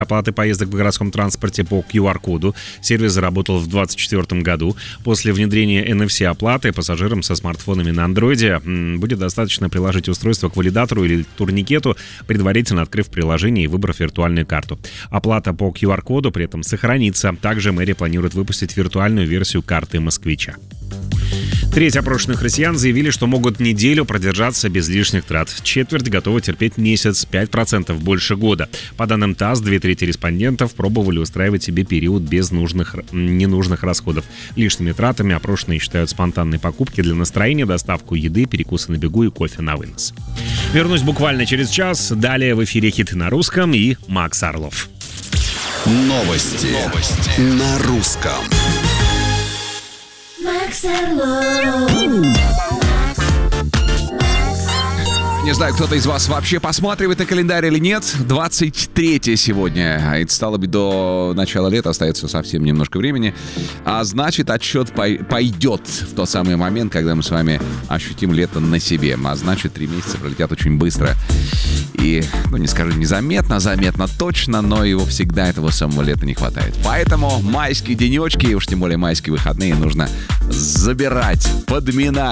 Оплаты поездок в городском транспорте по QR-коду. Сервис заработал в 2024 году. После внедрения NFC-оплаты пассажирам со смартфонами на андроиде будет достаточно приложить устройство к валидатору или турникету, предварительно открыв приложение и выбрав виртуальную карту. Оплата по QR-коду при этом сохранится. Также мэрия планирует выпустить виртуальную версию карты москвича. Треть опрошенных россиян заявили, что могут неделю продержаться без лишних трат. Четверть готовы терпеть месяц, 5% больше года. По данным ТАСС, 2/3 респондентов пробовали устраивать себе период без ненужных расходов. Лишними тратами опрошенные считают спонтанные покупки для настроения, доставку еды, перекусы на бегу и кофе на вынос. Вернусь буквально через час. Далее в эфире хиты на русском и Макс Орлов. Новости на русском. Макс Орлов. Не знаю, кто-то из вас вообще посматривает на календарь или нет. 23 сегодня. Это стало бы до начала лета, остается совсем немножко времени. А значит, отсчет пойдет в тот самый момент, когда мы с вами ощутим лето на себе. А значит, 3 месяца пролетят очень быстро. И, не скажу незаметно, заметно точно, но его всегда этого самого лета не хватает. Поэтому майские денечки, и уж тем более майские выходные, нужно забирать, подминать.